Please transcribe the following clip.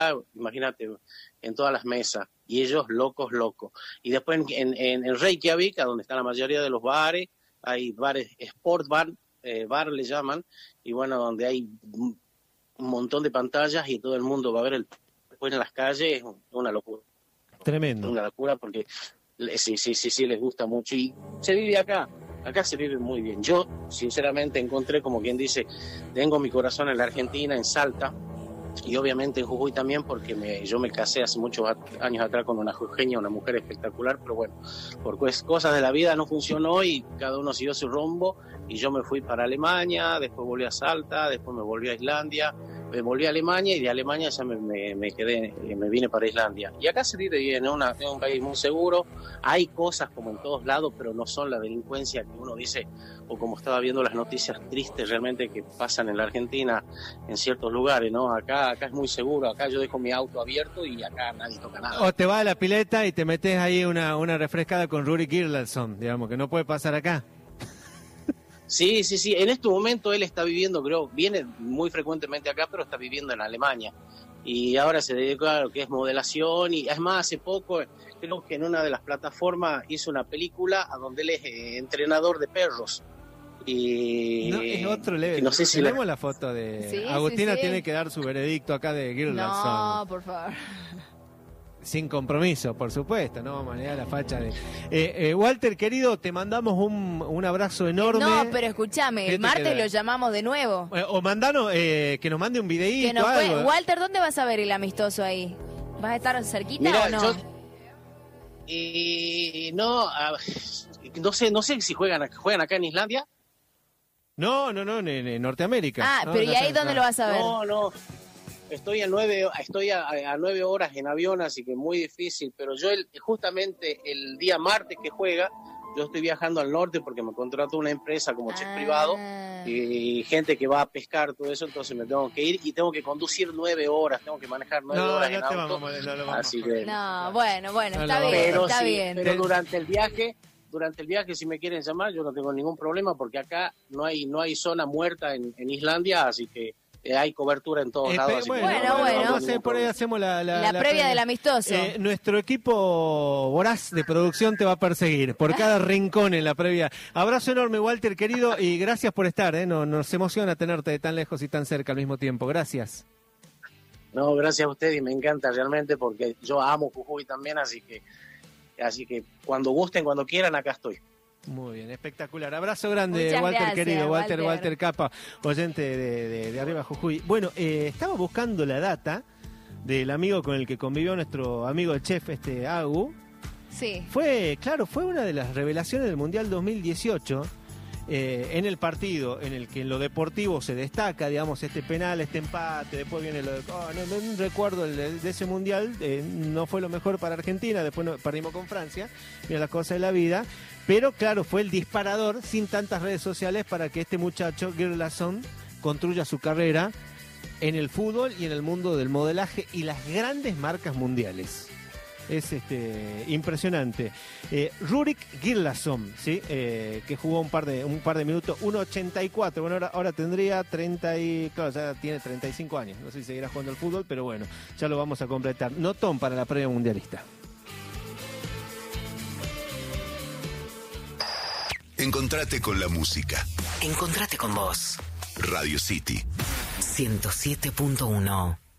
imagínate, en todas las mesas, y ellos locos. Y después en Reykjavik, a donde está la mayoría de los bares, hay bares, sport bar le llaman, y bueno, donde hay un montón de pantallas y todo el mundo va a ver después en las calles, es una locura. Tremendo. Una locura porque sí, les gusta mucho, y se vive acá se vive muy bien. Yo, sinceramente, encontré, como quien dice, tengo mi corazón en la Argentina, en Salta, y obviamente en Jujuy también, porque yo me casé hace muchos años atrás con una jujeña, una mujer espectacular, pero bueno, por cosas de la vida no funcionó y cada uno siguió su rumbo, y yo me fui para Alemania, después volví a Salta, después me volví a Islandia, me volví a Alemania, y de Alemania ya me quedé, me vine para Islandia. Y acá se vive bien, es un país muy seguro, hay cosas como en todos lados, pero no son la delincuencia que uno dice, o como estaba viendo las noticias tristes realmente que pasan en la Argentina, en ciertos lugares, ¿no? Acá es muy seguro, acá yo dejo mi auto abierto y acá nadie toca nada. O te vas a la pileta y te metes ahí una refrescada con Rurik Gíslason, digamos, que no puede pasar acá. Sí, en este momento él está viviendo, creo, viene muy frecuentemente acá, pero está viviendo en Alemania. Y ahora se dedica a lo que es modelación, y es más, hace poco, creo que en una de las plataformas hizo una película a donde él es entrenador de perros. Y no, es otro level. No sé si tenemos la foto de sí, Agustina, sí. Tiene que dar su veredicto acá de Gíslason. No, por favor. Sin compromiso, por supuesto, no vamos a negar la facha de... Walter, querido, te mandamos un abrazo enorme. No, pero escúchame, el martes lo llamamos de nuevo. O mandanos, que nos mande un videíto, algo. Walter, ¿dónde vas a ver el amistoso ahí? ¿Vas a estar cerquita? Mirá, o no? No sé si juegan acá en Islandia. No, en Norteamérica. Ah, no, pero ¿y ahí dónde lo vas a ver? No. Estoy a 9 horas en avión, así que muy difícil, pero yo justamente el día martes que juega, yo estoy viajando al norte porque me contrató una empresa como chef privado y gente que va a pescar, todo eso, entonces me tengo que ir y tengo que conducir 9 horas, tengo que manejar 9 horas en auto. Así que... No, bueno, está bien. Pero durante el viaje, si me quieren llamar, yo no tengo ningún problema porque acá no hay zona muerta en Islandia, así que hay cobertura en todos lados. Bueno. Vamos a hacer, por ahí hacemos la previa del amistoso. Nuestro equipo voraz de producción te va a perseguir por cada rincón en la previa. Abrazo enorme, Walter, querido, y gracias por estar. Nos emociona tenerte de tan lejos y tan cerca al mismo tiempo. Gracias. No, gracias a usted, y me encanta realmente porque yo amo Jujuy también, así que cuando gusten, cuando quieran, acá estoy. Muy bien, espectacular. Abrazo grande, muchas Walter, gracias, querido. Walter Capa, oyente de Arriba Jujuy. Bueno, estaba buscando la data del amigo con el que convivió nuestro amigo el chef Agu. Sí. Fue una de las revelaciones del Mundial 2018. En el partido en el que en lo deportivo se destaca, digamos, este penal, este empate, después viene lo de... no recuerdo de ese Mundial, no fue lo mejor para Argentina, después perdimos con Francia, mira las cosas de la vida, pero claro, fue el disparador, sin tantas redes sociales, para que este muchacho, Gíslason, construya su carrera en el fútbol y en el mundo del modelaje y las grandes marcas mundiales. Es impresionante. Rurik Gíslason, ¿sí? Que jugó un par de minutos, 1.84. Bueno, ahora tendría 30 y... Claro, ya tiene 35 años. No sé si seguirá jugando al fútbol, pero bueno, ya lo vamos a completar. Notón para la previa mundialista. Encontrate con la música. Encontrate con vos. Radio City 107.1